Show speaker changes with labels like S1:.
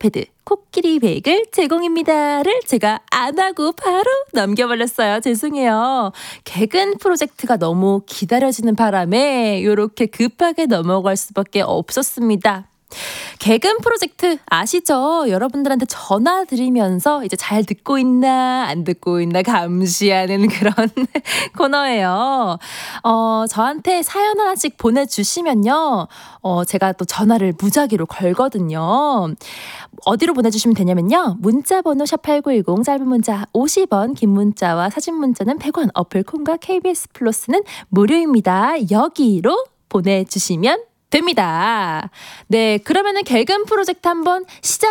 S1: 아이패드, 코끼리 베이글 제공입니다를 제가 안 하고 바로 넘겨버렸어요. 죄송해요. 개근 프로젝트가 너무 기다려지는 바람에 이렇게 급하게 넘어갈 수밖에 없었습니다. 개근 프로젝트 아시죠? 여러분들한테 전화 드리면서 이제 잘 듣고 있나 안 듣고 있나 감시하는 그런 코너예요. 저한테 사연 하나씩 보내주시면요. 제가 또 전화를 무작위로 걸거든요. 어디로 보내주시면 되냐면요. 문자번호 샵8910 짧은 문자 50원 긴 문자와 사진 문자는 100원 어플 콩과 KBS 플러스는 무료입니다. 여기로 보내주시면 됩니다. 네, 그러면은 개근 프로젝트 한번 시작